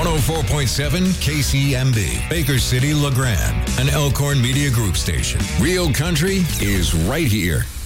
104.7 KCMB, Baker City, LeGrand, an Elkhorn Media Group station. Real country is right here.